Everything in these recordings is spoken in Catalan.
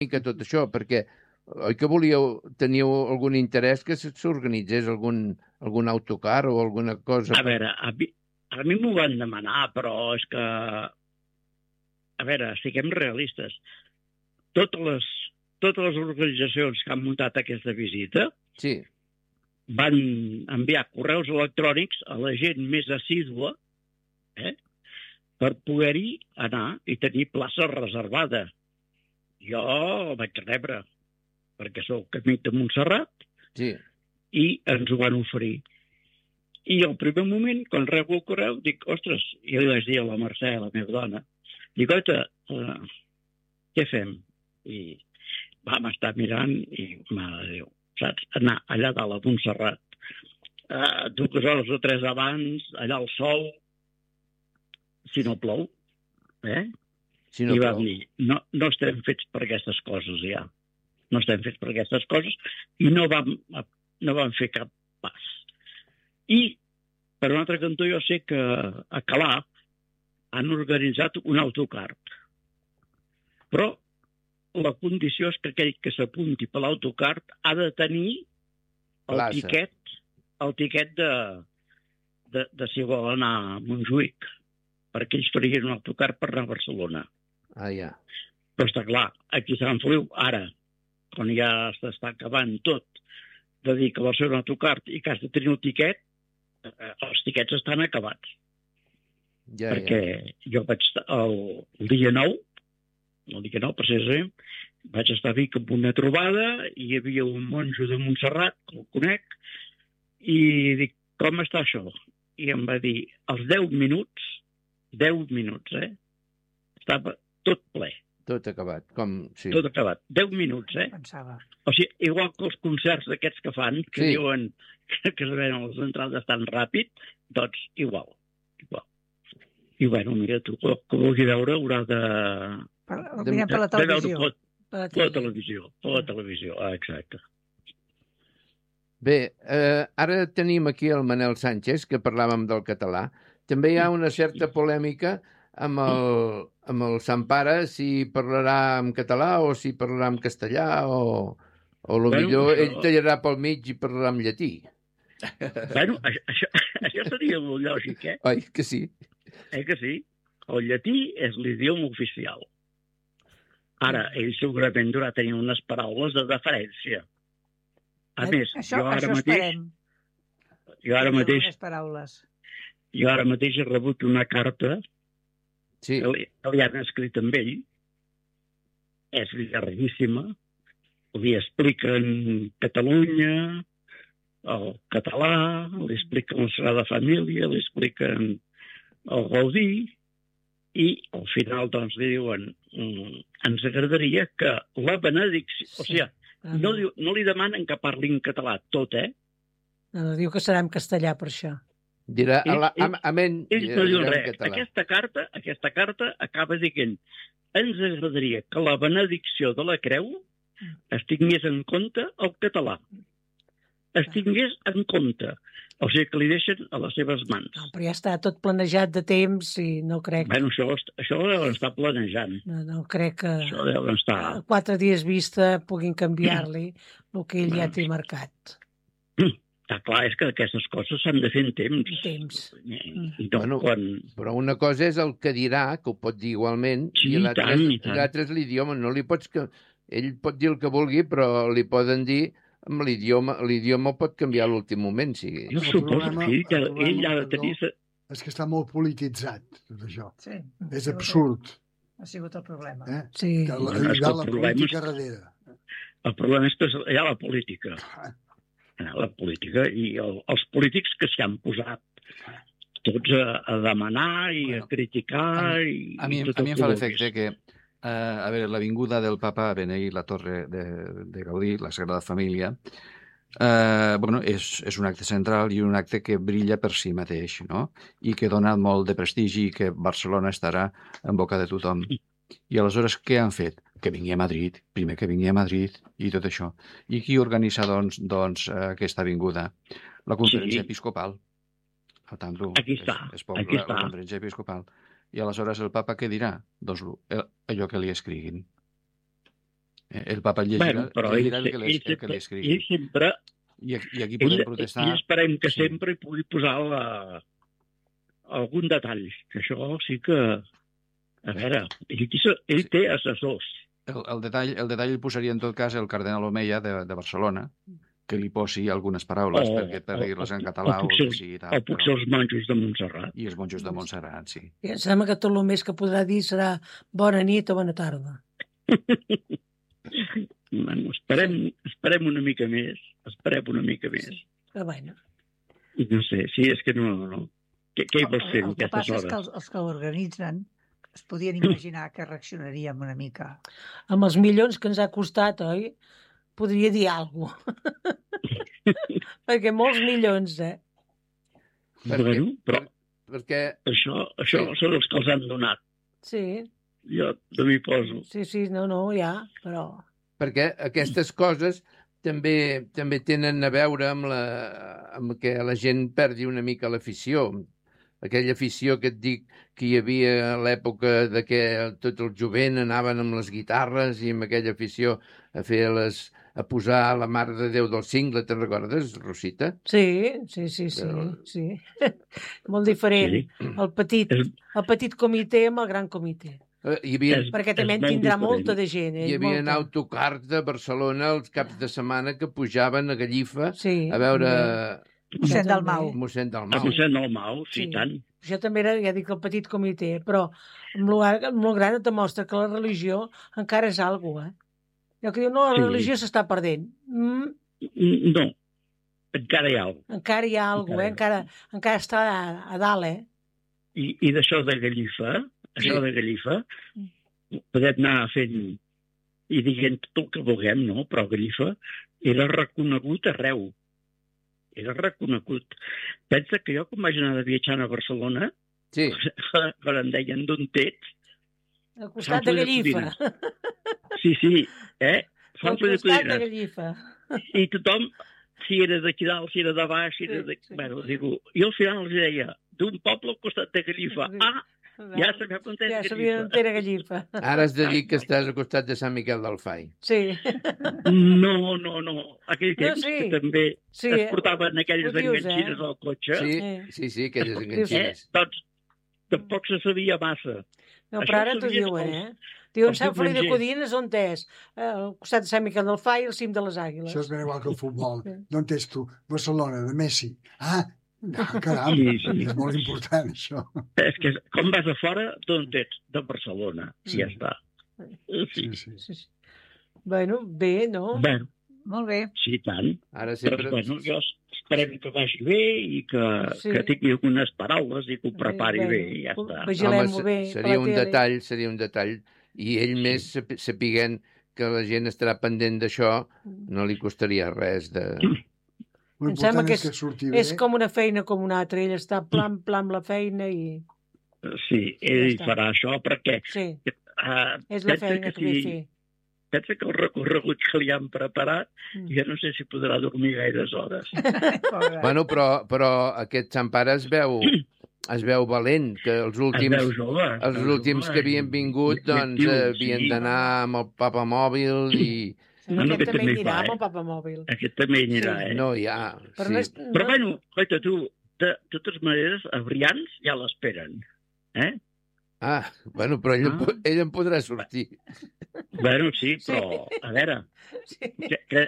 mica tot això, perquè oi que teníeu algun interès que s'organitzés algun autocar o alguna cosa? A veure, a mi m'ho van demanar, però és que, a veure, siguem realistes. Totes les organitzacions que han muntat aquesta visita van enviar correus electrònics a la gent més assídua per poder-hi anar i tenir plaça reservada. Jo vaig rebre, perquè soc amic de Montserrat, i ens ho van oferir. I al primer moment, quan rebo el correu, dic, ostres, jo li vaig dir a la Mercè, la meva dona, dic, oita, què fem? I vam estar mirant i, mare de Déu, saps? Anar allà dalt a Montserrat, 2 hores o 3 abans, allà al sol, si no plou, Si no i vam dir, no estem fets per aquestes coses ja. No estem fets per aquestes coses i no vam fer cap pas. I, per un altre cantó, jo sé que a Calaf han organitzat un autocar. Però la condició és que aquell que s'apunti per l'autocar ha de tenir el tiquet de si vol anar a Montjuïc, perquè ells farien un autocar per anar a Barcelona. Ja. Però està clar, aquí a Sant Feliu, ara, quan ja s'està acabant tot, de dir que vol ser un autocar i que has de tenir el tiquet, els tiquets estan acabats. Perquè jo vaig estar el dia 9, precisament, vaig estar a Vic amb una trobada i hi havia un monjo de Montserrat, que el conec, i dic, com està això? I em va dir, als 10 minuts, estava tot ple. Tot acabat, Tot acabat, 10 minuts, Pensava. O sigui, igual que els concerts d'aquests que fan, que diuen que es venen les entrades tan ràpid, doncs igual. I bueno, mira, tu, que vulgui veure, haurà de... Mirem per la televisió. Per la televisió, exacte. Bé, ara tenim aquí el Manel Sánchez, que parlàvem del català. També hi ha una certa polèmica amb el Sant Pare, si parlarà en català o si parlarà en castellà, o millor ell tallarà pel mig i parlarà en llatí. Bueno, això seria molt lògic, Oi, que sí? Que sí? El llatí és l'idioma oficial. Ara, ell segurament durà tenir unes paraules de deferència. A més, jo ara mateix he rebut una carta que li han escrit amb ell. És llarguíssima. Li expliquen Catalunya, el català, li expliquen la Sagrada Família, li expliquen el Gaudí, i al final doncs li diuen ens agradaria que la benedicció... O sigui, no li demanen que parli en català tot, No, diu que serà en castellà per això. Dirà amén. Ells no diuen res. Aquesta carta acaba dient ens agradaria que la benedicció de la creu es tingués en compte el català. Es tingués en compte. O sigui que li deixen a les seves mans. No, però ja està tot planejat de temps i no crec... Bueno, això ho deuen estar planejant. No crec que això deuen estar... a 4 dies vista puguin canviar-li el que ell ja té marcat. Està clar, és que aquestes coses s'han de fer en temps. Però una cosa és el que dirà, que ho pot dir igualment, i l'altre és l'idioma. No li pots... Ell pot dir el que vulgui, però li poden dir... amb l'idioma pot canviar a l'últim moment. Jo suposo que ell ha de tenir... És que està molt polititzat, tot això. Sí. És absurd. Ha sigut el problema. Sí. Hi ha la política darrere. El problema és que hi ha la política. La política i els polítics que s'hi han posat tots a demanar i a criticar. A mi em fa l'efecte que a veure, l'avinguda del papa a beneir la torre de Gaudí, la Sagrada Família, és un acte central i un acte que brilla per si mateix, no? I que dona molt de prestigi i que Barcelona estarà en boca de tothom. I aleshores què han fet? Que vingui a Madrid, primer que vingui a Madrid i tot això. I qui organitza, doncs aquesta avinguda? La Conferència Episcopal. Al tanto. Aquí està. La Conferència Episcopal. I aleshores el papa què dirà? Doncs allò que li escriguin. El papa llegirà, però llegirà el que li escrigui. ell sempre... I aquí podem protestar... I esperem que sempre hi pugui posar algun detall. Això sí que... A veure, ell té assessors. El detall el posaria en tot cas el cardenal Omeia de Barcelona, que li posi algunes paraules per dir-les en català o que sigui tal. O potser els monjos de Montserrat. I els monjos de Montserrat, sí. I em sembla que tot el més que podrà dir serà bona nit o bona tarda. Bueno, esperem una mica més. Esperem una mica més. Sí, però bueno. No sé, sí, és que no. Què hi vols fer en El que aquestes passa és hores? que els que l'organitzen es podien imaginar que reaccionaríem una mica. Amb els milions que ens ha costat, oi? Podria dir alguna cosa. Perquè molts milions, Bueno, però perquè... això són els que els han donat. Sí. Jo no m'hi poso. Sí, no, ja, però... Perquè aquestes coses també tenen a veure amb que la gent perdi una mica l'afició. Aquella afició que et dic que hi havia a l'època de que tot el jovent anaven amb les guitarres i amb aquella afició a posar la Mare de Déu del Cingle, te'n recordes, Rosita? Sí. Molt diferent. Sí. El petit comitè amb el gran comitè. Perquè també en tindrà molta de gent. Hi havia autocars de Barcelona els caps de setmana que pujaven a Gallifa a veure... Mossèn Dalmau. Mossèn Dalmau, sí, tant. Això també era, ja dic, el petit comitè, però molt gran et demostra que la religió encara és alguna cosa, Allò que diu, no, la religió s'està perdent. No, encara hi ha alguna cosa. Encara hi ha alguna cosa, encara està a dalt, I d'això de Gallifa, podem anar fent i dient tot el que vulguem, no? Però Gallifa era reconegut arreu. Era reconegut. Pensa que jo, quan vaig anar de viatjant a Barcelona, quan em deien d'on ets... Al costat de Gallifa. Sí, Al costat de Gallifa. I tothom, si era d'aquí dalt, si era de baix, si era de... Bueno, digo, i al final els deia, d'un poble al costat de Gallifa. Ja sabem on era Gallifa. Ara has de dir que estàs al costat de Sant Miquel del Fai. Sí. No. Aquell temps que també es portaven aquelles enganxines al cotxe. Sí, aquelles enganxines. Doncs tampoc se sabia massa. No, però ara t'ho diuen, Diuen Sant Feliu de Codines, on és? Al costat de Sant Miquel del Fai i al cim de les Àguiles. Això és ben igual que el futbol. D'on ets tu? Barcelona, de Messi. Caram, és molt important, això. És que com vas a fora, d'on ets? De Barcelona, ja està. Sí. Bueno, bé, no? Bueno, molt bé. Sí, tant. Ara sempre... Però, bueno, jo esperem que vagi bé i que tingui algunes paraules i que ho prepari bé i ja està. Vigilem-ho bé. Seria un detall. I ell més sapiguent que la gent estarà pendent d'això, no li costaria res de... Em sembla que és com una feina com una altra. Ell està plam amb la feina i... Sí, ell farà això perquè... Sí, és la feina que ve a fer. Pensa que el recorregut que li han preparat, jo no sé si podrà dormir gaires hores. Bueno, però aquest Sant Pare es veu valent, que els últims que havien vingut doncs havien d'anar amb el papamòbil i... Aquest també hi anirà amb el papamòbil. Aquest també hi anirà, No, ja... Però bueno, oita tu, de totes maneres, a Brians ja l'esperen, bueno, però ell en podrà sortir. Bueno, sí, però, a veure, que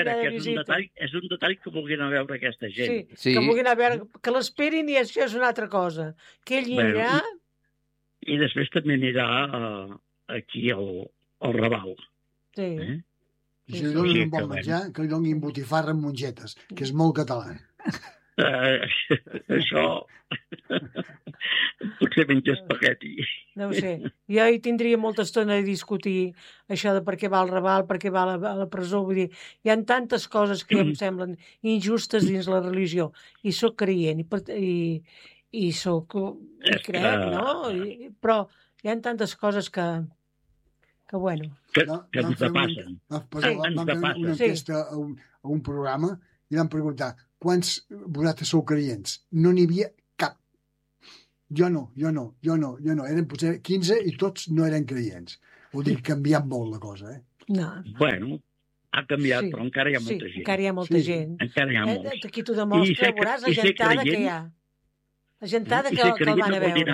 és un detall que vulguin anar a veure aquesta gent. Sí, que vulguin anar a veure, que l'esperin i això és una altra cosa. Que ell hi anirà... I després també anirà aquí al Raval. Sí. I si li donen un bon menjar, que li donin botifarra amb mongetes, que és molt català. Això potser menja espagueti. No ho sé. Jo hi tindria molta estona de discutir això de per què va al Raval, per què va a la presó. Vull dir, hi ha tantes coses que em semblen injustes dins la religió. I sóc creient i sóc... I crec, no? Però hi ha tantes coses que bueno... Que ens passen. Vam fer una enquesta a un programa i vam preguntar quants vosaltres sou creients? No n'hi havia cap. Jo no. Eren potser 15 i tots no eren creients. Vol dir que ha canviat molt la cosa, No. Bueno, ha canviat, però encara hi ha molta gent. Encara hi ha molta gent. Encara hi ha molts. Aquí t'ho demostra, veuràs la gentada que hi ha. La gentada que el van a veure.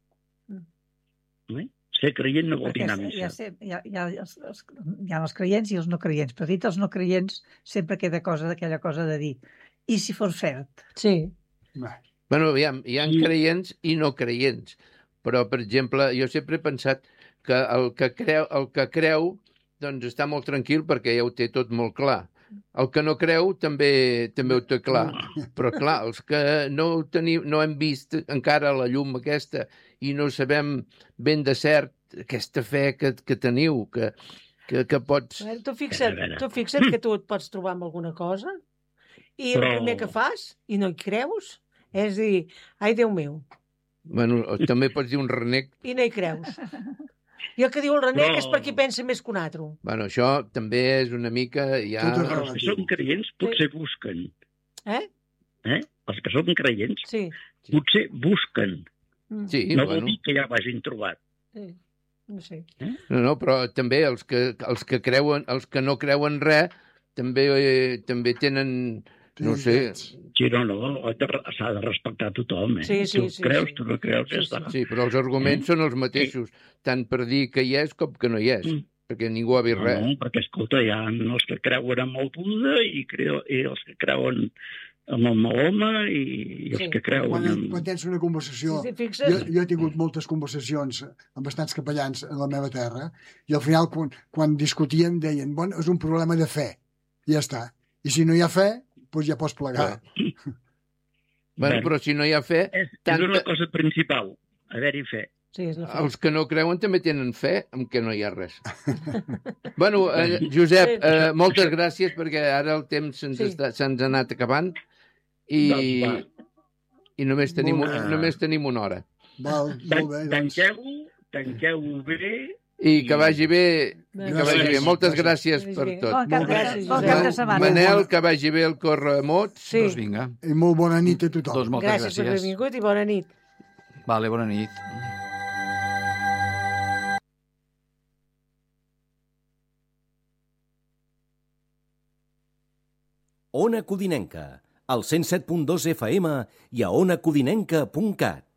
Ser creient no vol dir anar a missa. Hi ha els creients i els no creients, però dit els no creients sempre queda aquella cosa de dir i si fos cert? Sí. Bueno, hi ha creients i no creients, però, per exemple, jo sempre he pensat que el que creu doncs està molt tranquil perquè ja ho té tot molt clar. El que no creu també ho té clar, però clar, els que no hem vist encara la llum aquesta i no sabem ben de cert aquesta fe que teniu, que pots... Tu fixa't que tu et pots trobar amb alguna cosa i el primer que fas i no hi creus és dir, ai, Déu meu. Bueno, també pots dir un renec. I no hi creus. I el que diu el renec és per qui pensa més que un altre. Bueno, això també és una mica... Els que són creients potser busquen. Els que són creients potser busquen. Sí, no vol dir que ja ho hagin trobat. No sé. No, però també els que no creuen res també tenen... No sé. Sí, s'ha de respectar tothom. Sí, tu creus, tu no creus, ja està. Sí, però els arguments són els mateixos, tant per dir que hi és com que no hi és, perquè ningú ha vist res. No, perquè, escolta, hi ha els que creuen en el Buda i els que creuen en el Mahoma i els que creuen en... Quan tens una conversació... Jo he tingut moltes conversacions amb bastants capellans en la meva terra i al final, quan discutíem, deien, bueno, és un problema de fe, i ja està. I si no hi ha fe, doncs ja pots plegar. Bueno, però si no hi ha fe... És una cosa principal, haver-hi fe. Sí, és la fe. Els que no creuen també tenen fe en què no hi ha res. Bueno, Josep, moltes gràcies perquè ara el temps se'ns ha anat acabant i només tenim una hora. Val, molt bé. Tanqueu-ho bé... I que vagi bé. Moltes gràcies per tot. Bon cap de setmana. Manel, que vagi bé el Corremots. Sí. Doncs vinga. I molt bona nit a tothom. Doncs moltes gràcies. Gràcies per haver vingut i bona nit. Vale, bona nit. Ona Codinenca, al 107.2 FM i a onacodinenca.cat.